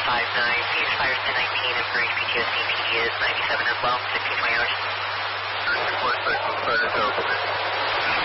Phoenix Fire is 1019 and for HPTO CT is 97 as well, 1620 hours. 646,